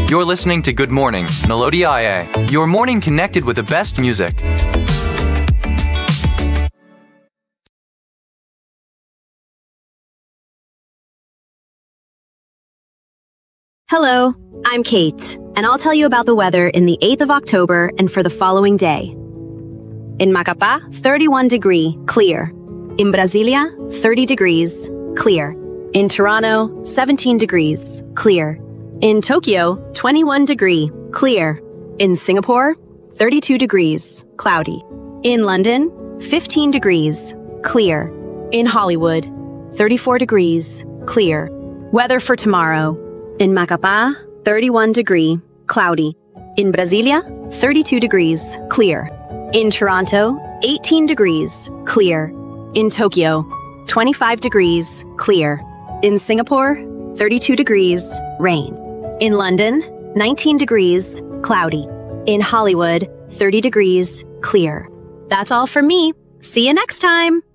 You're listening to Good Morning, Melody IA. Your morning connected with the best music. Hello, I'm Kate, and I'll tell you about the weather in the 8th of October and for the following day. In Macapá, 31 degree, clear. In Brasilia, 30 degrees, clear. In Toronto, 17 degrees, clear. In Tokyo, 21 degree, clear. In Singapore, 32 degrees, cloudy. In London, 15 degrees, clear. In Hollywood, 34 degrees, clear. Weather for tomorrow. In Macapá, 31 degree, cloudy. In Brasilia, 32 degrees, clear. In Toronto, 18 degrees, clear. In Tokyo, 25 degrees, clear. In Singapore, 32 degrees, rain. In London, 19 degrees, cloudy. In Hollywood, 30 degrees, clear. That's all from me. See you next time.